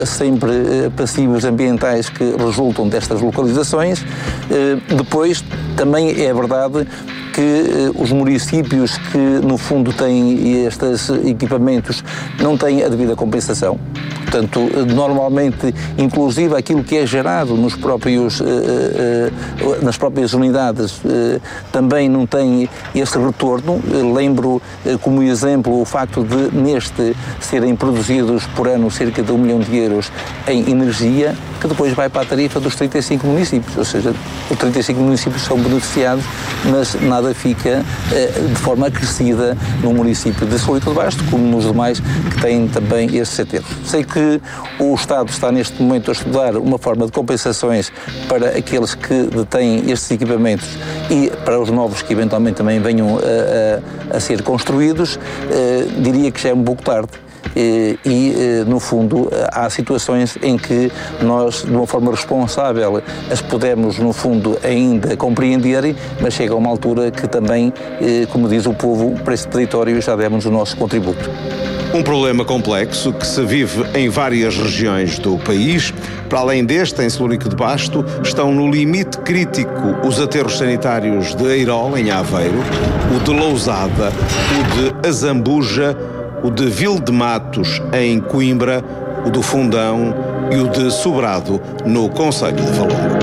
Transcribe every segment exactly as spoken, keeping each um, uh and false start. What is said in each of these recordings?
sempre eh, passivos ambientais que resultam destas localizações. Eh, depois, também é verdade que eh, os municípios que, no fundo, têm estes equipamentos não têm a devida compensação. Portanto, normalmente, inclusive aquilo que é gerado nos próprios, eh, eh, nas próprias unidades eh, também não tem esse retorno. Lembro eh, como exemplo o facto de neste serem produzidos por ano cerca de um milhão de euros em energia, que depois vai para a tarifa dos trinta e cinco municípios, ou seja, os trinta e cinco municípios são beneficiados, mas nada fica eh, de forma acrescida no município de Solito de Basto, como nos demais que têm também esse setor. Sei que o Estado está neste momento a estudar uma forma de compensações para aqueles que detêm estes equipamentos e para os novos que eventualmente também venham a, a, a ser construídos. Eh, diria que já é um pouco tarde. E, e, no fundo, há situações em que nós, de uma forma responsável, as podemos, no fundo, ainda compreender, mas chega a uma altura que também, como diz o povo, para esse território já demos o nosso contributo. Um problema complexo que se vive em várias regiões do país. Para além deste, em Celúrico de Basto, estão no limite crítico os aterros sanitários de Eirol, em Aveiro, o de Lousada, o de Azambuja, o de Vilde-Matos, em Coimbra, o do Fundão e o de Sobrado, no concelho de Valongo.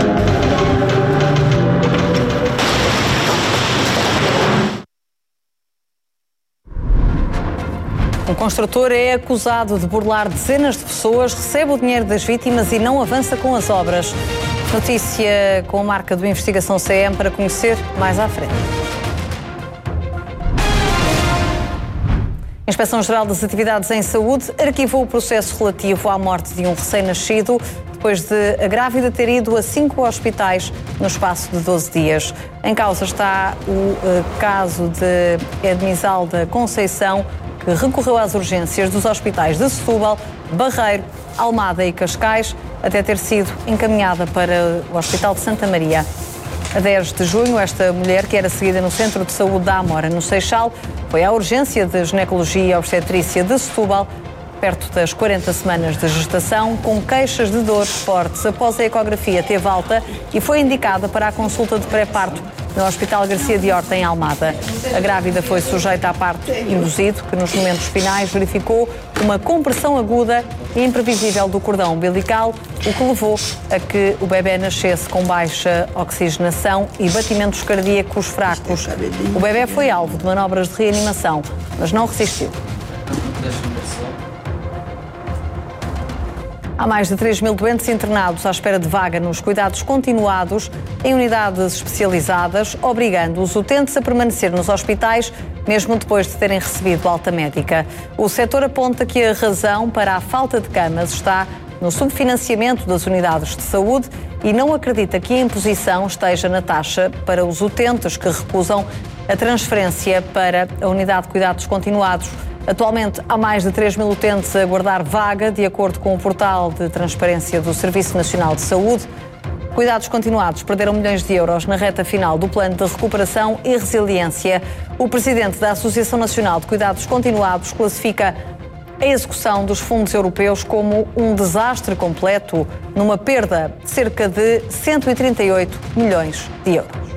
Um construtor é acusado de burlar dezenas de pessoas, recebe o dinheiro das vítimas e não avança com as obras. Notícia com a marca do Investigação C M para conhecer mais à frente. A Inspeção-Geral das Atividades em Saúde arquivou o processo relativo à morte de um recém-nascido depois de a grávida ter ido a cinco hospitais no espaço de doze dias. Em causa está o uh, caso de Edmisalda Conceição, que recorreu às urgências dos hospitais de Setúbal, Barreiro, Almada e Cascais, até ter sido encaminhada para o Hospital de Santa Maria. A dez de junho, esta mulher, que era seguida no Centro de Saúde da Amora, no Seixal, foi à urgência de ginecologia e obstetrícia de Setúbal, perto das quarenta semanas de gestação, com queixas de dores fortes. Após a ecografia, teve alta e foi indicada para a consulta de pré-parto no Hospital Garcia de Horta, em Almada. A grávida foi sujeita a parto induzido, que nos momentos finais verificou uma compressão aguda e imprevisível do cordão umbilical, o que levou a que o bebê nascesse com baixa oxigenação e batimentos cardíacos fracos. O bebê foi alvo de manobras de reanimação, mas não resistiu. Há mais de três mil doentes internados à espera de vaga nos cuidados continuados em unidades especializadas, obrigando os utentes a permanecer nos hospitais, mesmo depois de terem recebido alta médica. O setor aponta que a razão para a falta de camas está no subfinanciamento das unidades de saúde e não acredita que a imposição esteja na taxa para os utentes que recusam a transferência para a unidade de cuidados continuados. Atualmente, há mais de três mil utentes a aguardar vaga, de acordo com o portal de transparência do Serviço Nacional de Saúde. Cuidados continuados perderam milhões de euros na reta final do Plano de Recuperação e Resiliência. O presidente da Associação Nacional de Cuidados Continuados classifica a execução dos fundos europeus como um desastre completo, numa perda de cerca de cento e trinta e oito milhões de euros.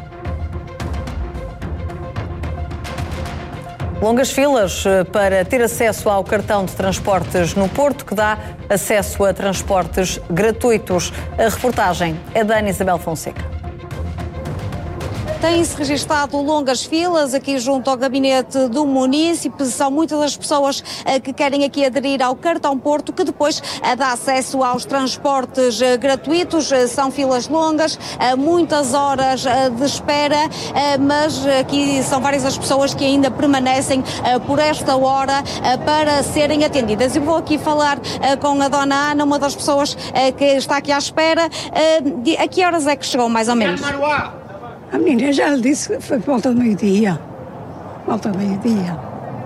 Longas filas para ter acesso ao cartão de transportes no Porto, que dá acesso a transportes gratuitos. A reportagem é da Ana Isabel Fonseca. Têm-se registado longas filas aqui junto ao gabinete do município. São muitas as pessoas uh, que querem aqui aderir ao cartão Porto, que depois uh, dá acesso aos transportes uh, gratuitos. Uh, são filas longas, uh, muitas horas uh, de espera, uh, mas aqui são várias as pessoas que ainda permanecem uh, por esta hora uh, para serem atendidas. Eu vou aqui falar uh, com a dona Ana, uma das pessoas uh, que está aqui à espera. Uh, de, a que horas é que chegou, mais ou menos? A menina já lhe disse que foi por volta do meio-dia. Volta do meio-dia.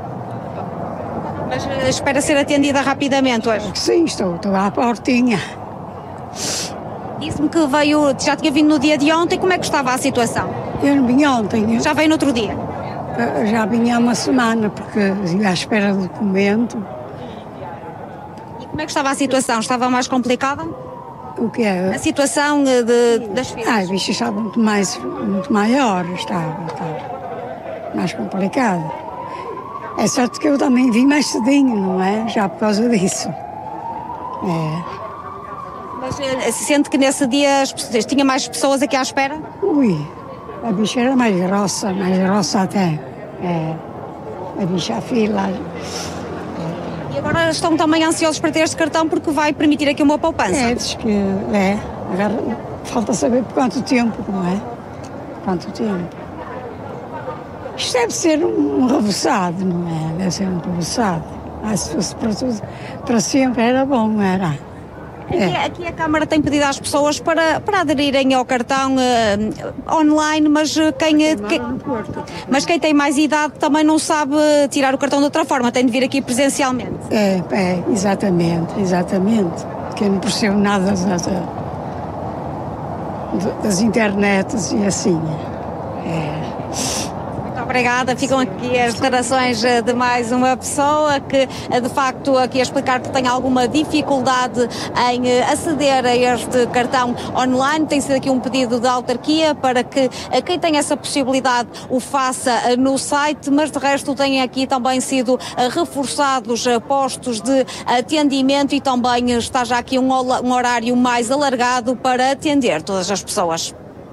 Mas uh, espera ser atendida rapidamente hoje? Sim, estou, estou à portinha. Disse-me que veio, já tinha vindo no dia de ontem. Como é que estava a situação? Eu não vim ontem. Eu... Já veio no outro dia? Eu já vinha há uma semana, porque ia à espera do documento. Como é que estava a situação? Estava mais complicada? O que é? A situação de, das filhas? Ah, a bicha estava muito, mais, muito maior, estava, estava mais complicado. É certo que eu também vim mais cedinho, não é? Já por causa disso. É. Mas eh, se sente que nesse dia as pessoas- tinha mais pessoas aqui à espera? Ui, a bicha era mais grossa, mais grossa até. É. A bicha a fila. E agora estão também ansiosos para ter este cartão porque vai permitir aqui uma poupança. É, diz que é. Agora falta saber por quanto tempo, não é? Quanto tempo. Isto deve ser um rebuçado, não é? Deve ser um rebuçado. Ah, se fosse para tudo, para sempre era bom, não era? Aqui, aqui a Câmara tem pedido às pessoas para, para aderirem ao cartão eh, online, mas eh, quem, eh, quem- mas quem tem mais idade também não sabe tirar o cartão de outra forma, tem de vir aqui presencialmente. É, é, exatamente, exatamente. Que eu não percebo nada das, das, das internets e assim. É. Muito obrigada. Ficam aqui as declarações eh, de mais uma pessoa que, eh, de facto, aqui a explicar que tem alguma dificuldade em eh, aceder a este cartão online. Tem sido aqui um pedido da autarquia para que eh, quem tem essa possibilidade o faça eh, no site, mas de resto têm aqui também sido eh, reforçados eh, postos de atendimento e também está já aqui um, hola- um horário mais alargado para atender todas as pessoas.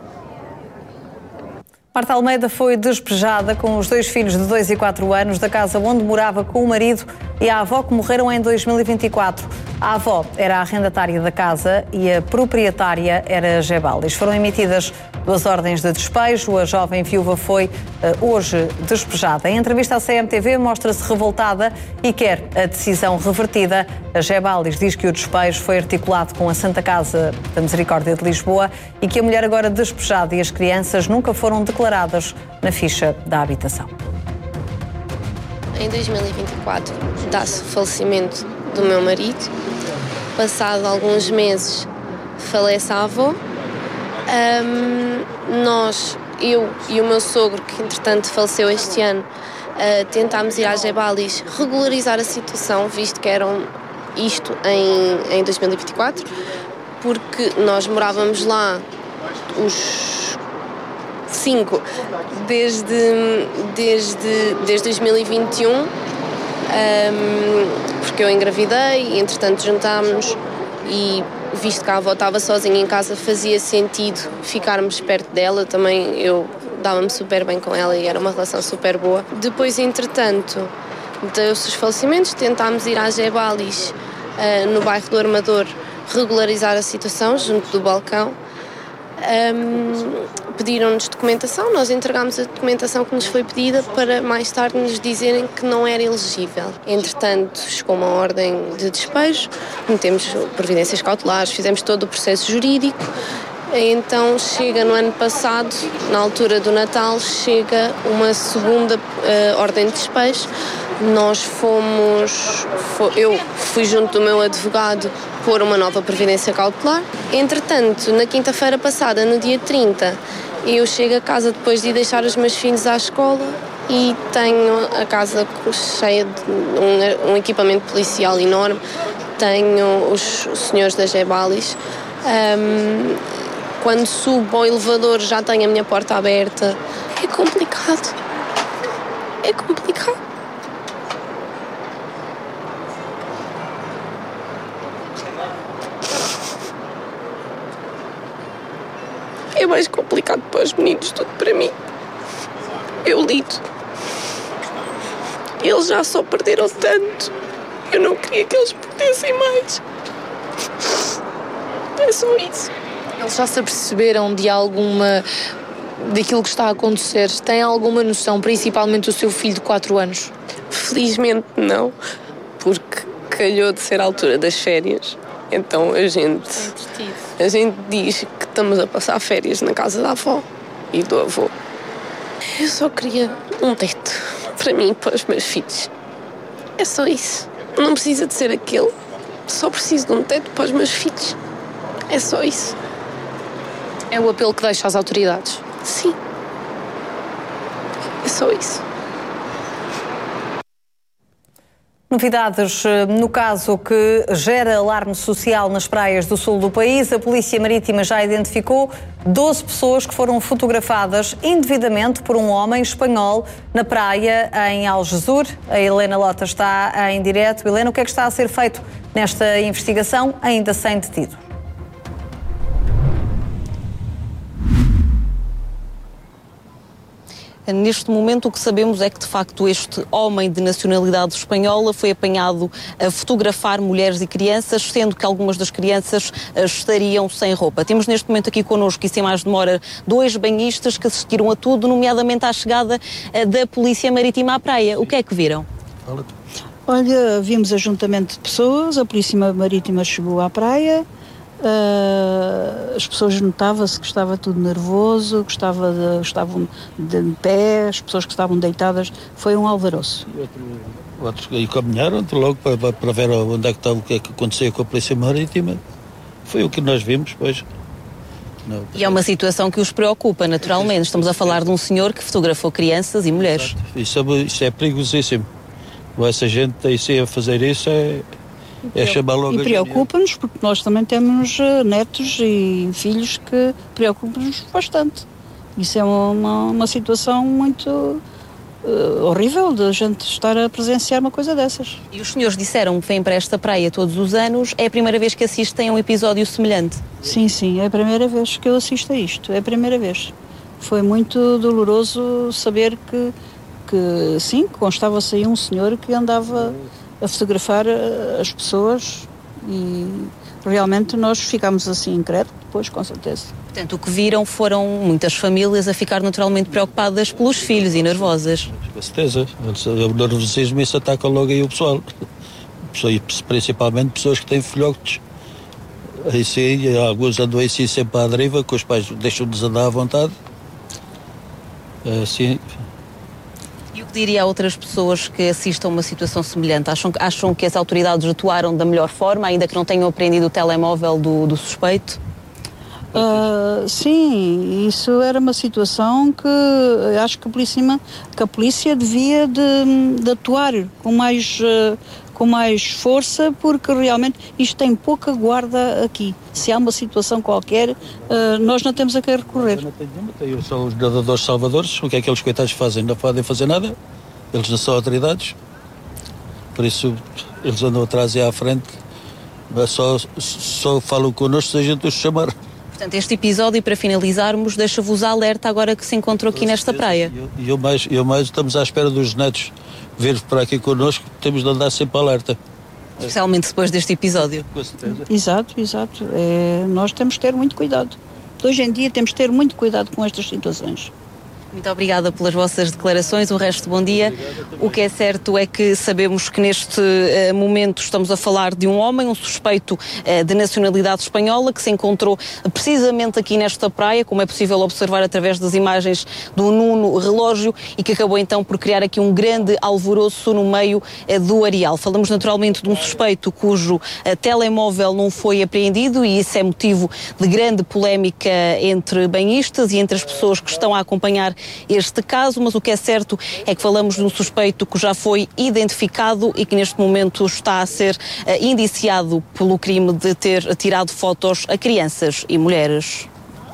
Marta Almeida foi despejada com os dois filhos de dois e quatro anos da casa onde morava com o marido e a avó, que morreram em dois mil e vinte e quatro. A avó era a arrendatária da casa e a proprietária era Gebalis. Foram emitidas duas ordens de despejo. A jovem viúva foi uh, hoje despejada. Em entrevista à C M T V, mostra-se revoltada e quer a decisão revertida. A Gebalis diz que o despejo foi articulado com a Santa Casa da Misericórdia de Lisboa e que a mulher agora despejada e as crianças nunca foram declaradas na ficha da habitação. Em dois mil e vinte e quatro dá-se o falecimento do meu marido. Passado alguns meses falece a avó. Um, nós, eu e o meu sogro, que entretanto faleceu este ano, uh, tentámos ir à Gebalis regularizar a situação, visto que eram isto em, em dois mil e vinte e quatro, porque nós morávamos lá os cinco desde, desde, desde dois mil e vinte e um, um, porque eu engravidei e entretanto juntámos e visto que a avó estava sozinha em casa fazia sentido ficarmos perto dela, também eu dava-me super bem com ela e era uma relação super boa. Depois, entretanto, dos falecimentos, tentámos ir à Gebalis uh, no bairro do Armador regularizar a situação junto do balcão. Um, pediram-nos documentação, nós entregámos a documentação que nos foi pedida para mais tarde nos dizerem que não era elegível. Entretanto, chegou uma ordem de despejo, metemos providências cautelares, fizemos todo o processo jurídico. Então chega no ano passado, na altura do Natal, chega uma segunda uh, ordem de despejo. Nós fomos, eu fui junto do meu advogado pôr uma nova providência cautelar. Entretanto, na quinta-feira passada, no dia trinta, eu chego a casa depois de ir deixar os meus filhos à escola e tenho a casa cheia de um, um equipamento policial enorme. Tenho os, os senhores da Gebalis. Um, quando subo ao elevador já tenho a minha porta aberta. É complicado. É complicado. É mais complicado para os meninos do que para mim. Eu lido. Eles já só perderam tanto. Eu não queria que eles perdessem mais. É só isso. Eles já se aperceberam de alguma... daquilo que está a acontecer? Tem alguma noção, principalmente o seu filho de quatro anos? Felizmente não, porque calhou de ser a altura das férias. Então a gente, a gente diz que estamos a passar férias na casa da avó e do avô. Eu só queria um teto para mim e para os meus filhos. É só isso. Não precisa de ser aquele. Só preciso de um teto para os meus filhos. É só isso. É o apelo que deixa às autoridades? Sim. É só isso. Novidades no caso que gera alarme social nas praias do sul do país. A Polícia Marítima já identificou doze pessoas que foram fotografadas indevidamente por um homem espanhol na praia em Algesur. A Helena Lota está em direto. Helena, o que é que está a ser feito nesta investigação, ainda sem detido? Neste momento o que sabemos é que de facto este homem de nacionalidade espanhola foi apanhado a fotografar mulheres e crianças, sendo que algumas das crianças estariam sem roupa. Temos neste momento aqui connosco, e sem mais demora, dois banhistas que assistiram a tudo, nomeadamente à chegada da Polícia Marítima à praia. O que é que viram? Olha, vimos ajuntamento de pessoas, a Polícia Marítima chegou à praia. Uh, as pessoas notava-se que estava tudo nervoso, que estava de, estavam de pé, as pessoas que estavam deitadas, foi um alvoroço. Outros aí caminharam logo para, para ver onde é que estava, o que é que acontecia com a Polícia Marítima. Foi o que nós vimos, pois. Não, e é uma situação que os preocupa, naturalmente. Estamos a falar de um senhor que fotografou crianças e mulheres. Isso é, isso é perigosíssimo. Essa gente aí a fazer isso é... É e preocupa-nos porque nós também temos uh, netos e filhos que preocupam-nos bastante. Isso é uma, uma situação muito uh, horrível de a gente estar a presenciar uma coisa dessas. E os senhores disseram que vêm para esta praia todos os anos. É a primeira vez que assistem a um episódio semelhante? Sim, sim, é a primeira vez que eu assisto a isto, é a primeira vez. Foi muito doloroso saber que, que sim, constava-se aí um senhor que andava a fotografar as pessoas e realmente nós ficámos assim incrédulos depois, com certeza. Portanto, o que viram foram muitas famílias a ficar naturalmente preocupadas pelos filhos e nervosas. Com certeza, o nervosismo isso ataca logo aí o pessoal, principalmente pessoas que têm filhotes. Aí sim, alguns andam aí sim sempre à deriva, que os pais deixam-nos andar à vontade. Assim... E o que diria a outras pessoas que assistam a uma situação semelhante? Acham, acham que as autoridades atuaram da melhor forma, ainda que não tenham apreendido o telemóvel do, do suspeito? Uh, sim, isso era uma situação que acho que a polícia, que a polícia devia de, de atuar com mais, uh, com mais força, porque realmente isto tem pouca guarda aqui. Se há uma situação qualquer, uh, nós não temos a quem recorrer. Não tem nenhuma, tem só os nadadores salvadores. O que é que aqueles coitados fazem? Não podem fazer nada, eles não são autoridades, por isso eles andam atrás e à frente, mas só, só falam connosco se a gente os chamar. Portanto, este episódio, para finalizarmos, deixa-vos alerta agora que se encontrou aqui nesta praia. E eu mais, eu mais estamos à espera dos netos vir para aqui connosco, temos de andar sempre alerta. Especialmente depois deste episódio. Com certeza. Exato, exato. É, nós temos que ter muito cuidado. Hoje em dia temos que ter muito cuidado com estas situações. Muito obrigada pelas vossas declarações, o resto bom dia. O que é certo é que sabemos que neste uh, momento estamos a falar de um homem, um suspeito uh, de nacionalidade espanhola, que se encontrou precisamente aqui nesta praia, como é possível observar através das imagens do Nuno Relógio, e que acabou então por criar aqui um grande alvoroço no meio uh, do areal. Falamos naturalmente de um suspeito cujo uh, telemóvel não foi apreendido, e isso é motivo de grande polémica entre banhistas e entre as pessoas que estão a acompanhar este caso, mas o que é certo é que falamos de um suspeito que já foi identificado e que neste momento está a ser uh, indiciado pelo crime de ter tirado fotos a crianças e mulheres.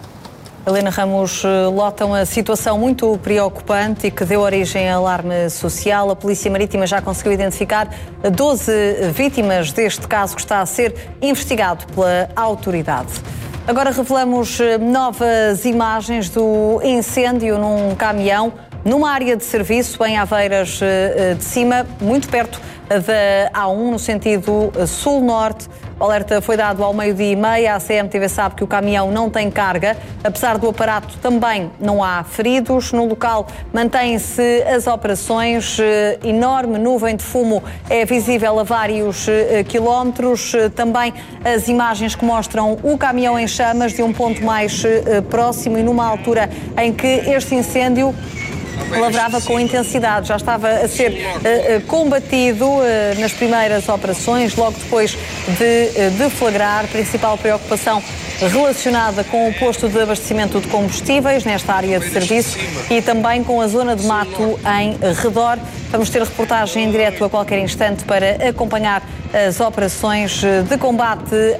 Helena Ramos Lota, uma situação muito preocupante e que deu origem a alarme social. A Polícia Marítima já conseguiu identificar doze vítimas deste caso que está a ser investigado pela autoridade. Agora revelamos novas imagens do incêndio num caminhão numa área de serviço em Aveiras de Cima, muito perto da A um, no sentido sul-norte. O alerta foi dado ao meio-dia e meia. A C M T V sabe que o caminhão não tem carga. Apesar do aparato, também não há feridos. No local mantêm-se as operações. Enorme nuvem de fumo é visível a vários quilómetros. Também as imagens que mostram o caminhão em chamas de um ponto mais próximo e numa altura em que este incêndio lavrava com intensidade, já estava a ser uh, uh, combatido uh, nas primeiras operações, logo depois de uh, deflagrar. Principal preocupação relacionada com o posto de abastecimento de combustíveis nesta área de serviço e também com a zona de mato em redor. Vamos ter reportagem em direto a qualquer instante para acompanhar as operações de combate